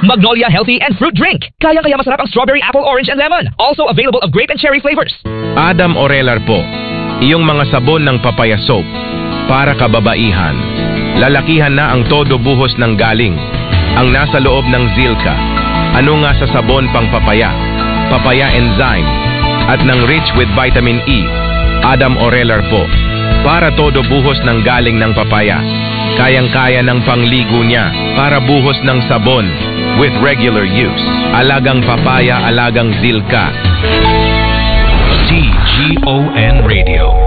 Magnolia Healthy and Fruit Drink. Kayang-kaya masarap ang strawberry, apple, orange, and lemon. Also available of grape and cherry flavors. Adam Orelar po, iyong mga sabon ng papaya soap para kababaihan. Lalakihan na ang todo buhos ng galing. Ang nasa loob ng Zilka. Ano nga sa sabon pang papaya? Papaya enzyme. At ng rich with vitamin E. Adam Orelar po. Para todo buhos ng galing ng papaya. Kayang-kaya ng pangligo niya para buhos ng sabon with regular use. Alagang papaya, alagang Zilka. TGON Radio.